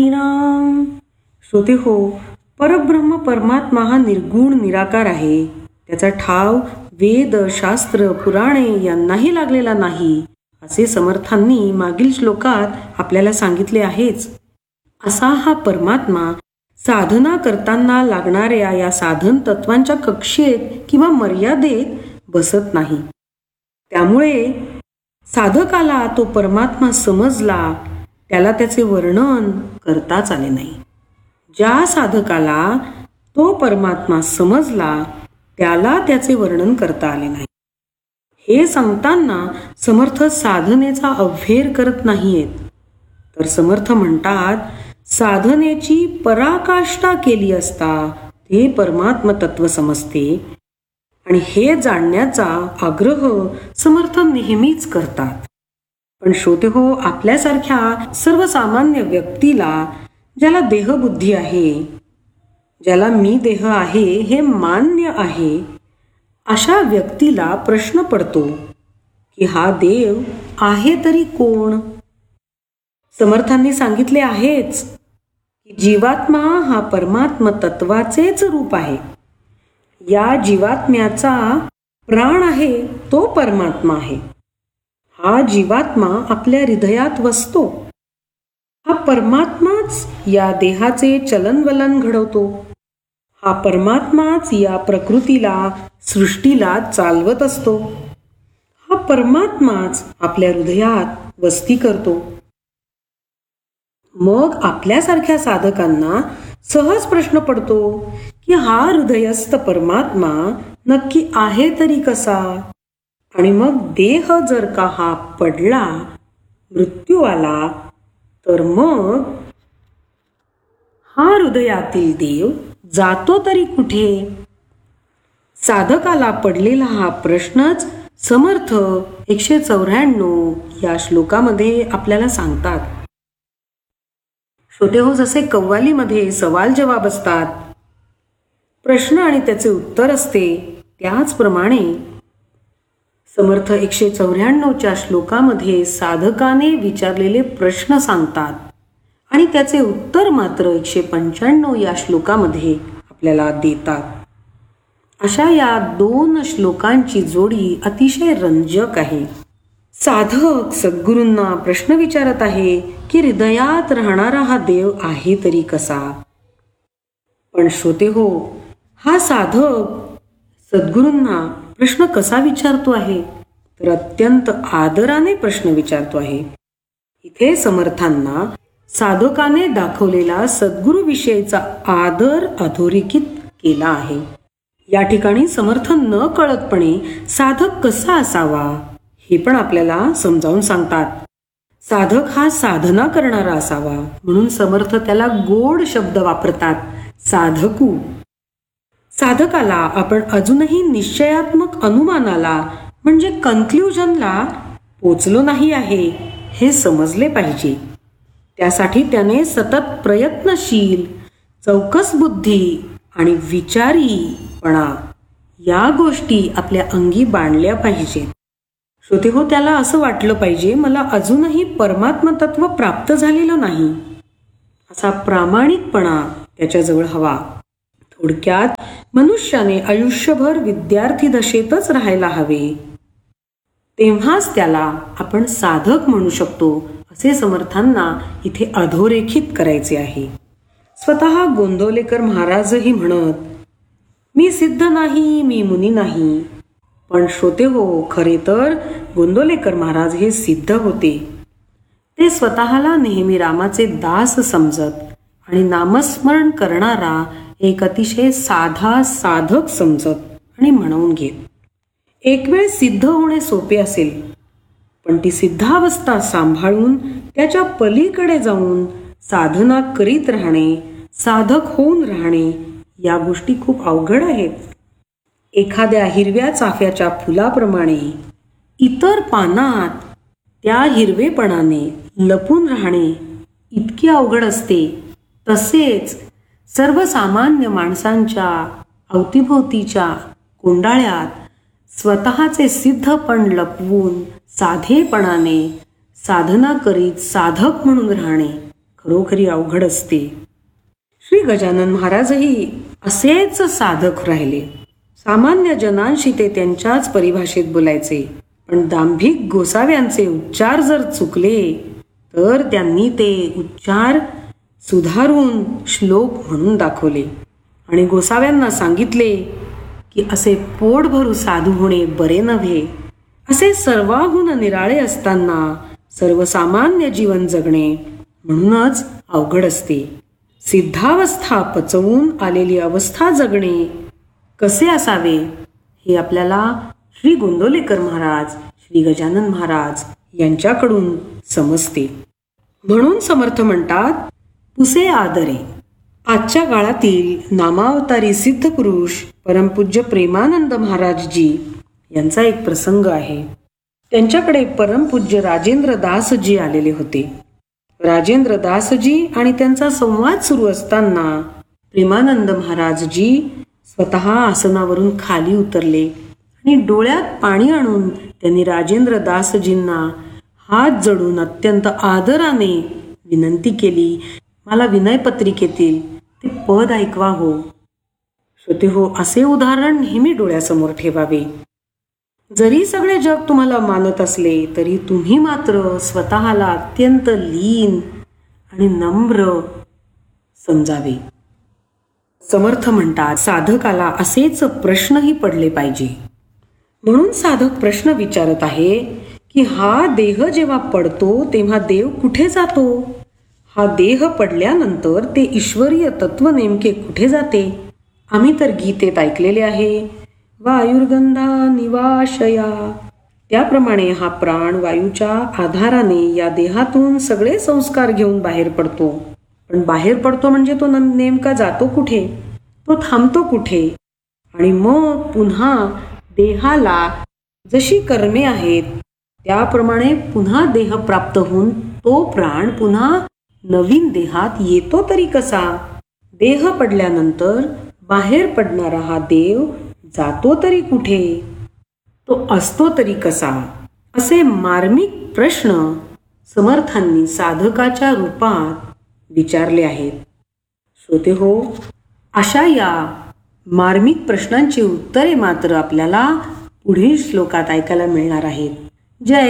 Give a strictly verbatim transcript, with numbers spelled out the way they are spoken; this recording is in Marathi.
राम. श्रोते हो, परब्रह्म परमात्मा हा निर्गुण निराकार आहे. त्याचा ठाव वेद, शास्त्र, पुराणे यांनाही लागलेला नाही, असे समर्थांनी मागील श्लोकात आपल्याला सांगितले आहेच. असा हा परमात्मा साधना करताना लागणाऱ्या या साधन तत्वांच्या कक्षेत किंवा मर्यादेत बसत नाही. त्यामुळे साधकाला तो परमात्मा समजला, त्याला त्याचे वर्णन करताच आले नाही. ज्या साधकाला तो परमात्मा समजला त्याला त्याचे वर्णन करता आले नाही. हे सांगताना समर्थ साधनेचा अव्हेर करत नाहीयेत, तर समर्थ म्हणतात साधनेची पराकाष्ठा केली असता ते परमात्म तत्व समजते. आणि हे जाणण्याचा आग्रह समर्थ नेहमीच करतात. पण श्रोते हो, आपल्यासारख्या सर्वसामान्य व्यक्तीला, ज्याला देहबुद्धी आहे, ज्याला मी देह आहे हे मान्य आहे, अशा व्यक्तीला प्रश्न पडतो की हा देव आहे तरी कोण. समर्थांनी सांगितले आहेच की जीवात्मा हा परमात्म तत्वाचेच रूप आहे. या जीवात्म्याचा प्राण आहे तो परमात्मा आहे. हा जीवात्मा आपल्या हृदयात वसतो. हा परमात्माच या देहाचे चलनवलन घडवतो. हा परमात्माच या प्रकृतीला, सृष्टीला चालवत असतो. हा परमात्माच आपल्या हृदयात वस्ती करतो. मग आपल्यासारख्या साधकांना सहज प्रश्न पडतो की हा हृदयस्थ परमात्मा नक्की आहे तरी कसा. आणि मग देह जर का हा पडला, मृत्यू आला, तर मग हा हृदयातील देव जातो तरी कुठे. साधकाला पडलेला हा प्रश्नच समर्थ एकशे चौऱ्याण्णव या श्लोकामध्ये आपल्याला सांगतात. श्रोते हो, जसे कव्वालीमध्ये सवाल जवाब असतात, प्रश्न आणि त्याचे उत्तर असते, त्याचप्रमाणे समर्थ एकशे चौऱ्याण्णवच्या श्लोकामध्ये साधकाने विचारलेले प्रश्न सांगतात आणि त्याचे उत्तर मात्र एकशे पंच्याण्णव या श्लोकामध्ये आपल्याला देतात. अशा या दोन श्लोकांची जोडी अतिशय रंजक आहे. साधक सद्गुरूंना प्रश्न विचारत आहे की हृदयात राहणारा हा देव आहे तरी कसा. पण श्रोते हो, हा साधक सद्गुरूंना प्रश्न कसा विचारतो आहे, तर अत्यंत आदराने प्रश्न विचारतो आहे. इथे समर्थांना साधकाने दाखवलेला सद्गुरूविषयीचा आदर अधोरेखित केला आहे. या ठिकाणी समर्थ न कळतपणे साधक कसा असावा हे पण आपल्याला समजावून सांगतात. साधक हा साधना करणारा असावा, म्हणून समर्थ त्याला गोड शब्द वापरतात, साधकू. साधकाला आपण अजूनही निश्चयात्मक अनुमानाला म्हणजे कन्क्ल्युजनला पोचलो नाही आहे हे समजले पाहिजे. त्यासाठी त्याने सतत प्रयत्नशील, चौकस बुद्धी आणि विचारीपणा या गोष्टी आपल्या अंगी बाणल्या पाहिजेत. श्रोते हो, त्याला असं वाटलं पाहिजे मला अजूनही परमात्म तत्व प्राप्त झालेलं नाही, असा प्रामाणिकपणा त्याच्याजवळ हवा. थोडक्यात मनुष्याने आयुष्यभर विद्यार्थी दशेतच राहायला हवे, तेव्हाच त्याला आपण साधक म्हणू शकतो, असे समर्थांना इथे अधोरेखित करायचे आहे. स्वतः गोंदवलेकर महाराजही म्हणत, मी सिद्ध नाही, मी मुनी नाही. पण श्रोते हो, खरे तर गोंदवलेकर महाराज हे सिद्ध होते. ते स्वतःला नेहमी रामाचे दास समजत आणि नामस्मरण करणारा एक अतिशय साधा साधक समजत आणि म्हणून घेत. एक वेळ सिद्ध होणे सोपे असेल, पण ती सिद्धावस्था सांभाळून त्याच्या पलीकडे जाऊन साधना करीत राहणे, साधक होऊन राहणे या गोष्टी खूप अवघड आहेत. एखाद्या हिरव्या चाफ्याच्या फुलाप्रमाणे इतर पानात त्या हिरवेपणाने लपून राहणे इतके अवघड असते, तसेच सर्वसामान्य माणसांच्या अवतीभोवतीच्या कोंडाळ्यात स्वतःचे सिद्धपण लपवून साधेपणाने साधना करीत साधक म्हणून राहणे खरोखरी अवघड असते. श्री गजानन महाराजही असेच साधक राहिले. सामान्य जनांशी ते त्यांच्याच परिभाषेत बोलायचे, पण दांभिक गोसाव्यांचे उच्चार जर चुकले तर त्यांनी ते उच्चार सुधारून श्लोक म्हणून दाखवले आणि गोसाव्यांना सांगितले की असे पोटभरू साधू होणे बरे नव्हे. असे सर्वाहून निराळे असताना सर्वसामान्य जीवन जगणे म्हणूनच अवघड असते. सिद्धावस्था पचवून आलेली अवस्था जगणे कसे असावे हे आपल्याला श्री गोंदवलेकर महाराज, श्री गजानन महाराज यांच्याकडून समजते. म्हणून समर्थ म्हणतात, पुसे आदरे. आजच्या काळातील नामावतारी सिद्ध पुरुष परमपूज्य प्रेमानंद महाराजजी यांचा एक प्रसंग आहे. त्यांच्याकडे परमपूज्य राजेंद्र दासजी आलेले होते. राजेंद्र दासजी आणि त्यांचा संवाद सुरू असताना प्रेमानंद महाराजजी स्वतः आसनावरून खाली उतरले आणि डोळ्यात पाणी आणून त्यांनी राजेंद्र दासजींना हात जोडून अत्यंत आदराने विनंती केली, मला विनयपत्रिकेतील ते पद ऐकवा हो. श्रोते हो, असे उदाहरण नेहमी डोळ्यासमोर ठेवावे. जरी सगळे जग तुम्हाला मानत असले तरी तुम्ही मात्र स्वतःला अत्यंत लीन आणि नम्र समजावे. समर्थ म्हणतात, साधकाला असेच प्रश्नही पडले पाहिजे. म्हणून साधक प्रश्न विचारत आहे की हा देह जेव्हा पडतो तेव्हा देव कुठे जातो? हा देह पडल्यानंतर ते ईश्वरीय तत्व नेमके कुठे जाते? आम्ही तर गीतेत ऐकलेले आहे, वायुर्गंधा निवाशया. त्याप्रमाणे हा प्राण वायूच्या आधाराने या देहातून सगळे संस्कार घेऊन बाहेर पडतो. पण बाहेर पडतो म्हणजे तो नेमका जातो कुठे? तो थांबतो कुठे? आणि मग पुन्हा देहाला जशी कर्मे आहेत त्याप्रमाणे पुन्हा देह प्राप्त होऊन तो प्राण पुन्हा नवीन देहात येतो तरी कसा? देह पडल्यानंतर बाहेर पडणारा हा देव जातो तरी कुठे? तो असतो तरी कसा? असे मार्मिक प्रश्न समर्थांनी साधकाच्या रूपात विचारले आहेत. श्रोते हो, अशा या मार्मिक प्रश्नांची उत्तरे मात्र आपल्याला पुढील श्लोकात ऐकायला मिळणार आहेत. जय